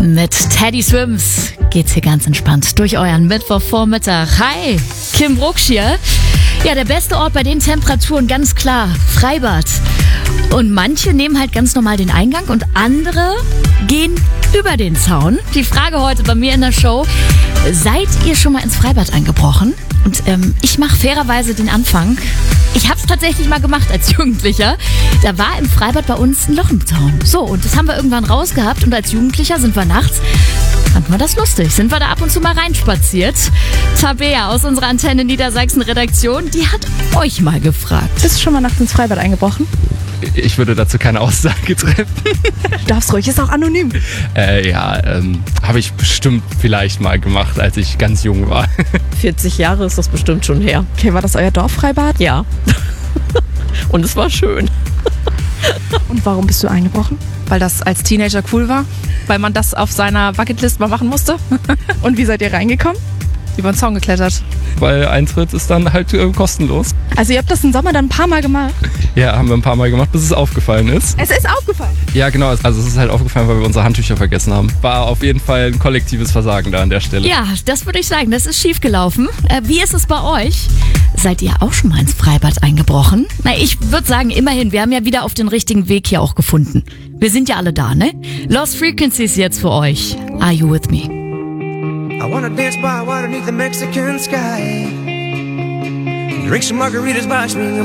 Mit Teddy Swims geht's hier ganz entspannt durch euren Mittwochvormittag. Hi, Kim Brucksch hier. Ja, der beste Ort bei den Temperaturen, ganz klar, Freibad. Und manche nehmen halt ganz normal den Eingang und andere gehen über den Zaun. Die Frage heute bei mir in der Show: Seid ihr schon mal ins Freibad eingebrochen? Und ich mache fairerweise den Anfang. Ich habe es tatsächlich mal gemacht als Jugendlicher. Da war im Freibad bei uns ein Loch im Zaun. So, und das haben wir irgendwann rausgehabt. Und als Jugendlicher sind wir nachts, fanden wir das lustig, sind wir da ab und zu mal reinspaziert. Tabea aus unserer Antenne Niedersachsen-Redaktion, die hat euch mal gefragt. Bist du schon mal nachts ins Freibad eingebrochen? Ich würde dazu keine Aussage treffen. Du darfst ruhig, ist auch anonym. Habe ich bestimmt vielleicht mal gemacht, als ich ganz jung war. 40 Jahre ist das bestimmt schon her. Okay, war das euer Dorffreibad? Ja. Und es war schön. Und warum bist du eingebrochen? Weil das als Teenager cool war, weil man das auf seiner Bucketlist mal machen musste. Und wie seid ihr reingekommen? Über den Zaun geklettert. Weil Eintritt ist dann halt kostenlos. Also ihr habt das im Sommer dann ein paar Mal gemacht? Ja, haben wir ein paar Mal gemacht, bis es aufgefallen ist. Es ist aufgefallen? Ja, genau. Also es ist halt aufgefallen, weil wir unsere Handtücher vergessen haben. War auf jeden Fall ein kollektives Versagen da an der Stelle. Ja, das würde ich sagen, das ist schief gelaufen. Wie ist es bei euch? Seid ihr auch schon mal ins Freibad eingebrochen? Na, ich würde sagen, immerhin, wir haben ja wieder auf den richtigen Weg hier auch gefunden. Wir sind ja alle da, ne? Lost Frequencies jetzt für euch. Are you with me? I wanna dance by water beneath the Mexican sky. Drink some margaritas by swinging